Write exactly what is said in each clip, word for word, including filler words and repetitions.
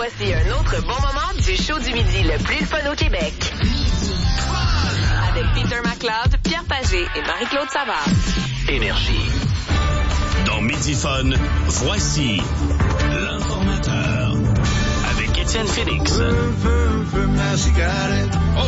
Voici un autre bon moment du show du midi le plus fun au Québec. Avec Peter McLeod, Pierre Pagé et Marie-Claude Savard. Énergie. Dans Midi Fun, voici l'informateur avec Étienne Félix. Oh!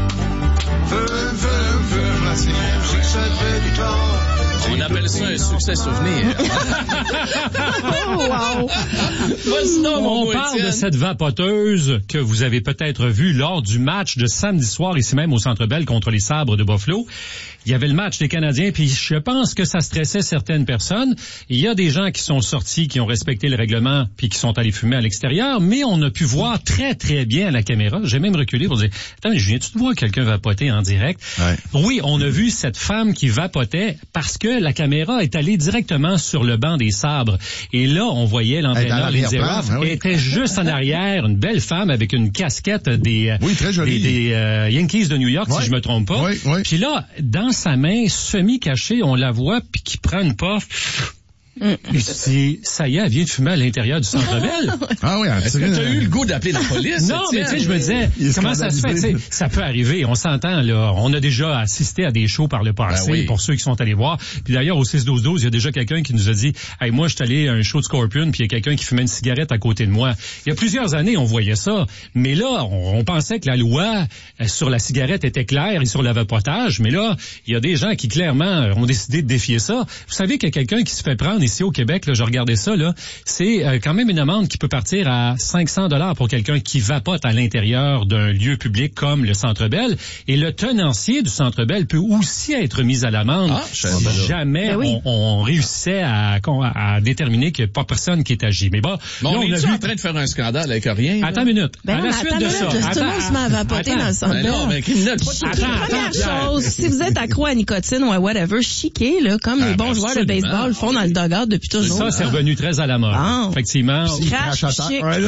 On appelle ça un succès souvenir. Oh, wow. Non, On mon parle Étienne. de cette vapoteuse que vous avez peut-être vue lors du match de samedi soir, ici même au Centre Bell contre les Sabres de Buffalo. Il y avait le match des Canadiens, puis je pense que ça stressait certaines personnes. Il y a des gens qui sont sortis, qui ont respecté le règlement, puis qui sont allés fumer à l'extérieur, mais on a pu voir très, très bien à la caméra. J'ai même reculé pour dire, attends, mais je viens-tu de voir quelqu'un vapoter en direct? Ouais. Oui, on a vu cette femme qui vapotait parce que la caméra est allée directement sur le banc des Sabres. Et là, on voyait l'entraîneur Lindsey Ruff, hein, oui. était juste en arrière, une belle femme avec une casquette des, Oui, très jolie. des, des euh, Yankees de New York, Ouais. si je me trompe pas. Oui, oui. Puis là, dans sa main, semi-cachée, on la voit, puis qui prend une puff. Et c'est, ça y est, elle vient de fumer à l'intérieur du Centre Bell. Ah oui, Est-ce que tu as eu le goût d'appeler la police? Non, mais tu sais, je me disais, Il est comment ça se fait? scandalisé. Tu sais, ça peut arriver, on s'entend, là. On a déjà assisté à des shows par le passé, Ben oui. pour ceux qui sont allés voir. Puis d'ailleurs, au six douze douze, il y a déjà quelqu'un qui nous a dit, hey, moi, je suis allé à un show de Scorpion, puis il y a quelqu'un qui fumait une cigarette à côté de moi. Il y a plusieurs années, on voyait ça. Mais là, on, on pensait que la loi euh, sur la cigarette était claire et sur le vapotage. Mais là, il y a des gens qui, clairement, ont décidé de défier ça. Vous savez qu'il y a quelqu'un qui se fait prendre ici au Québec, là, je regardais ça, là. C'est euh, quand même une amende qui peut partir à cinq cents dollars pour quelqu'un qui vapote à l'intérieur d'un lieu public comme le Centre Bell. Et le tenancier du Centre Bell peut aussi être mis à l'amende Ah, je savais si pas. jamais Ben oui. on, on réussissait à, à déterminer qu'il n'y a pas personne qui est agi. Mais bon, Bon, là, on on a est-tu vu... en train de faire un scandale avec rien? là? Attends une minute. Ben à non, la mais suite attends de une ça... minute, là, tout le monde se met à vapoter attends. dans le Centre Ben non, Bell. mais criminel, pas tout. Attends, Première attends, Pierre. chose, si vous êtes accro à nicotine ou à whatever, chiquez, là, comme les Ah, bons ben, joueurs de absolument. baseball font dans le dugout depuis toujours. Ça, c'est revenu très à la mode. Bon. Effectivement. Crash, Crache à chic. terre. Ouais,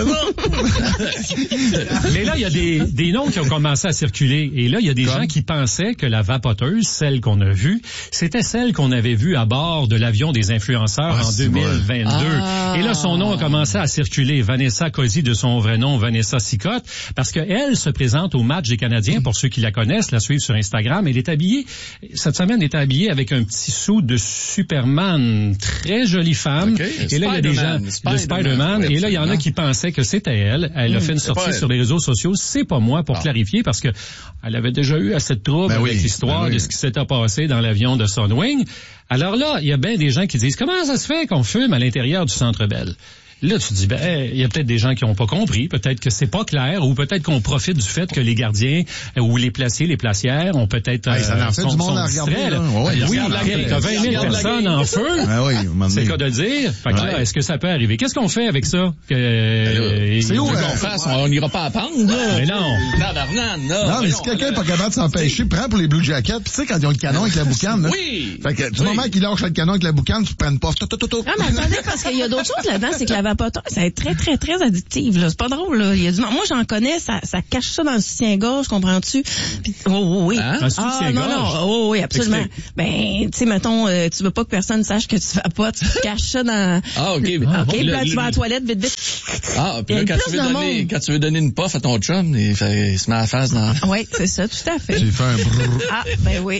Mais là, il y a des, des noms qui ont commencé à circuler. Et là, il y a des Comme? gens qui pensaient que la vapoteuse, celle qu'on a vue, c'était celle qu'on avait vue à bord de l'avion des influenceurs Ah, en c'est deux mille vingt-deux. Ah. Et là, son nom a commencé à circuler. Vanessa Cosi, de son vrai nom, Vanessa Sicotte, parce qu'elle se présente au match des Canadiens, pour ceux qui la connaissent, la suivent sur Instagram. Elle est habillée, cette semaine, elle est habillée avec un petit sou de Superman. Très jolie femme. OK. Et là, il y a des gens Spider-Man. de Spider-Man. Spider-Man. Oui, Et là, il y en a absolument. qui pensaient que c'était elle. Elle a fait une c'est pas sortie elle. sur les réseaux sociaux. C'est pas moi, pour Ah. clarifier, parce que elle avait déjà eu assez de troubles Ben avec oui, l'histoire ben oui. de ce qui s'était passé dans l'avion de Sunwing. Alors là, il y a bien des gens qui disent, comment ça se fait qu'on fume à l'intérieur du Centre Bell? Là, tu te dis, ben, il y a peut-être des gens qui n'ont pas compris, peut-être que c'est pas clair, ou peut-être qu'on profite du fait que les gardiens euh, ou les placiers, les placières ont peut-être Hey, ça en fait sont, du monde sont à regarder, distraits, là. là. Ouais, oui, regarde la Pierre, game. t'as vingt mille Regarde la personnes game. en feu. Ah oui, à un moment C'est le donné. cas de le dire. Fait que là, Ouais. est-ce que ça peut arriver? Qu'est-ce qu'on fait avec ça? Que, euh, c'est où, Tu veux euh, qu'on fasse, on n'ira pas à pendre, là. Mais non. Tabarnane, là. Non, mais Voyons, si quelqu'un n'est là. pas capable de s'empêcher, prends pour les Blue Jackets, puis tu sais, quand ils ont le canon avec la boucane, là. Oui. Fait que, du Oui. moment qu'ils lâchent le canon avec la boucane, tu prends une puff, tout, tout, tout, tout. Ah, mais attendez, parce qu'il y a d'autres choses là-dedans, c'est que la vapoteuse, ça est très, très, très addictive, là. C'est pas drôle, là. Il y a du... Moi, j'en connais, ça, ça cache ça dans le soutien-gorge, comprends-tu? Puis, oh, oh, oui. Hein? Un Ah, soutien-gorge? non, non, oh, oui, absolument. Explique. Ben, tu sais, mettons, euh, tu veux pas que personne sache que tu vapotes, tu caches ça dans... Ah, OK. OK, Ah, puis là, le- tu vas à la le- toilette, vite, vite. Ah, puis là, Il y a quand plus tu, veux de donner, monde. quand tu veux donner une puff à ton chum, il, fait, il se met la face dans... Oui, c'est ça, tout à fait. J'ai fait un brrr. Ah, ben oui.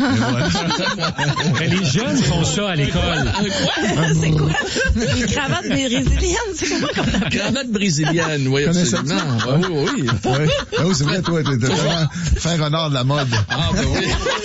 Mais les jeunes font ça à l'école. C'est quoi? Les cravates brésiliennes, c'est comment qu'on appelle? Cravate brésilienne, oui, Connaissais-tu absolument. Ah, oui, oui. Ouais. Ah oui, c'est vrai, toi, t'es t'es vraiment faire honneur de la mode. Ah, ben oui.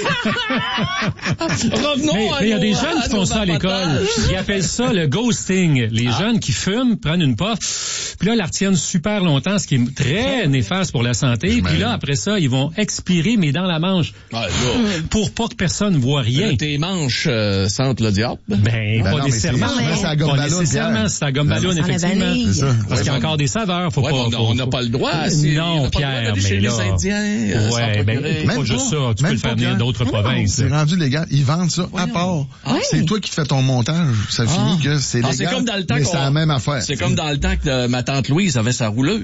Revenons Mais à mais il y a nos- des jeunes qui nos font ça à l'école. vapotages. Ils appellent ça le ghosting. Les jeunes qui fument, prennent une puff, puis là, la retiennent super longtemps, ce qui est très néfaste pour la santé. Puis là, après ça, ils vont expirer, mais dans la manche, Ah, là. pour pas que personne voit rien. Là, tes manches euh, sentent le diable. Ben, Ben pas non, mais nécessairement. c'est- c'est la gomme Pas ballon, nécessairement, Pierre. c'est la gomme ballon, Ça sent la effectivement. vanille. C'est ça. Parce qu'il y a encore des saveurs, faut Ouais, pas... mais on a- faut- on n'a pas le droit. c'est- on Non, n'a pas le droit Pierre, d'aller chez mais les là... Indiens. euh, sans Ouais, ben, procurer. pas Même juste pas- ça. Tu peux même le faire pas venir Pierre. d'autres provinces. C'est rendu légal. Ils vendent ça à part. Oui. C'est toi qui fais ton montage. Ça Ah. finit que c'est Ah, légal. c'est comme dans le temps mais qu'on- c'est la même affaire. C'est comme dans le temps que euh, ma tante Louise avait sa rouleuse.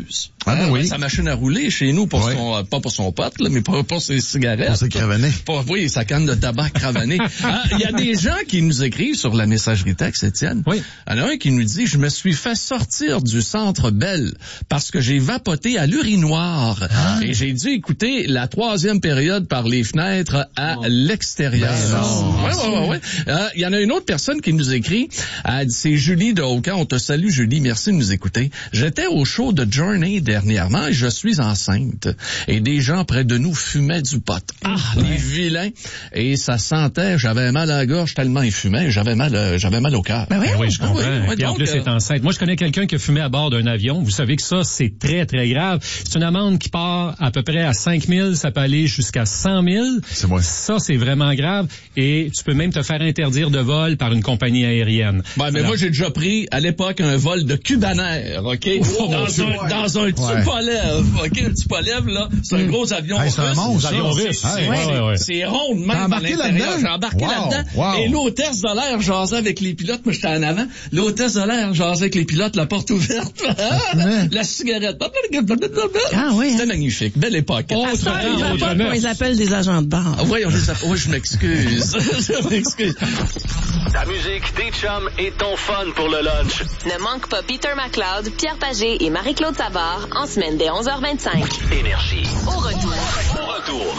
Ah, ben Ah, oui. ouais, sa machine à rouler chez nous, pour Ouais. son, euh, pas pour son pote, là, mais pour, pour ses cigarettes. Pour ses cravanés. Pour, oui, sa canne de tabac cravanée. Ah, il y a des gens qui nous écrivent sur la messagerie texte, Étienne. Oui. Il y en a un qui nous dit, je me suis fait sortir du centre Bell parce que j'ai vapoté à l'urinoir Ah. et j'ai dû écouter la troisième période par les fenêtres à l'extérieur. Ben non. Ouais, ouais, ouais, ouais. Euh, il y en a une autre personne qui nous écrit, elle dit, c'est Julie de Hocan. On te salue, Julie. Merci de nous écouter. J'étais au show de Journey dernièrement et je suis enceinte. Et des gens près de nous fumaient du pot. Ah, les vilains. Et ça sentait, j'avais mal à la gorge tellement ils fumaient, j'avais mal, euh, j'avais mal au cœur. Ben oui. Oui, je comprends. Ah oui, oui, Puis en donc, plus, euh, c'est enceinte. Moi, je connais quelqu'un qui a fumé à bord d'un avion. Vous savez que ça, c'est très, très grave. C'est une amende qui part à peu près à cinq mille. Ça peut aller jusqu'à cent mille. C'est moi. Ça, c'est vraiment grave. Et tu peux même te faire interdire de vol par une compagnie aérienne. Ben, mais Alors, moi, j'ai déjà pris, à l'époque, un vol de Cubanair, OK? dans, un, dans un Tupolev, OK? Un Tupolev, là, c'est un gros avion Hey, c'est un russe. monstre, ça. avion russe. Hey, Ouais, ouais, ouais. C'est rond de même T'as à embarqué l'intérieur. là-dedans? J'ai embarqué Wow, là-dedans. wow. Et l'hôtesse de l'air jasait avec les pilotes. Moi, j'étais en avant. L'hôtesse de l'air jasait avec les pilotes, la porte ouverte. La cigarette. Ah oui, hein. C'était magnifique. Belle époque. Oh, À ça, Ah, ils autre vapotent neuf. quand ils appellent des agents de bar. Ah, ouais, on les a... ouais, je m'excuse. je m'excuse. Ta musique, tes chums et ton fun pour le lunch. Ne manque pas Peter McLeod, Pierre Pagé et Marie-Claude Savard en semaine dès onze heures vingt-cinq. Énergie. Au retour. Au retour.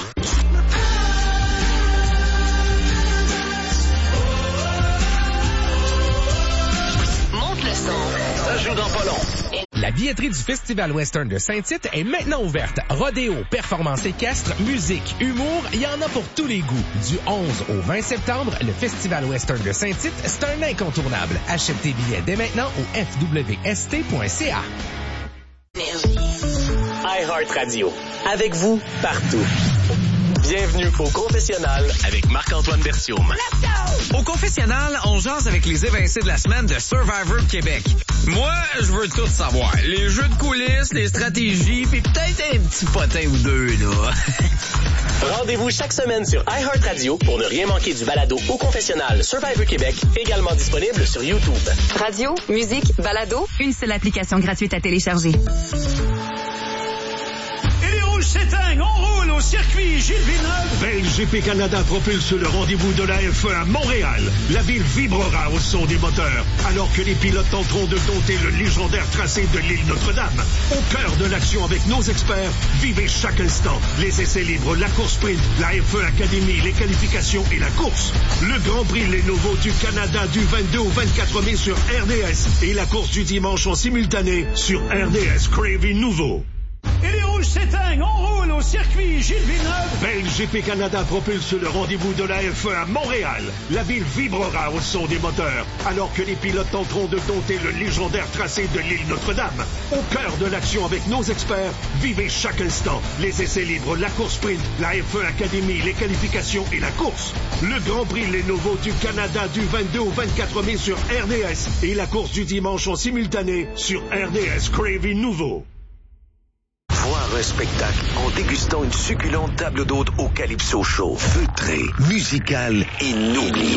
Monte le son. Ça joue dans pas long. La billetterie du Festival Western de Saint-Tite est maintenant ouverte. Rodéo, performances équestres, musique, humour, il y en a pour tous les goûts. Du onze au vingt septembre, le Festival Western de Saint-Tite, c'est un incontournable. Achète tes billets dès maintenant au f w s t point c a. iHeartRadio. Avec vous, partout. Bienvenue au Confessionnal Avec Marc-Antoine Berthiaume. Au confessionnal, on jase avec les évincés de la semaine de Survivor Québec. Moi, je veux tout savoir. Les jeux de coulisses, les stratégies, puis peut-être un petit potin ou deux, là. Rendez-vous chaque semaine sur iHeartRadio pour ne rien manquer du balado au Confessionnal Survivor Québec, également disponible sur YouTube. Radio, musique, balado. Une seule application gratuite à télécharger. Et les rouges s'éteignent, on roule au circuit Gilles Villeneuve. Belle G P Canada propulse le rendez-vous de la F un à Montréal. La ville vibrera au son des moteurs, alors que les pilotes tenteront de dompter le légendaire tracé de l'île Notre-Dame. Au cœur de l'action avec nos experts, vivez chaque instant les essais libres, la course sprint, la F un Academy, les qualifications et la course. Le Grand Prix Les Nouveaux du Canada du vingt-deux au vingt-quatre mai sur R D S et la course du dimanche en simultané sur R D S Crave Nouveau. Et les rouges s'éteignent, on roule au circuit Gilles Villeneuve. Belle G P Canada propulse le rendez-vous de la F un à Montréal. La ville vibrera au son des moteurs, alors que les pilotes tenteront de dompter le légendaire tracé de l'île Notre-Dame. Au cœur de l'action avec nos experts, vivez chaque instant les essais libres, la course sprint, la F un Academy, les qualifications et la course. Le Grand Prix Les Nouveaux du Canada du vingt-deux au vingt-quatre mai sur R D S et la course du dimanche en simultané sur R D S Crave Nouveau. Voir un spectacle en dégustant une succulente table d'hôte au Calypso Show. Feutré, musical et inoubliable.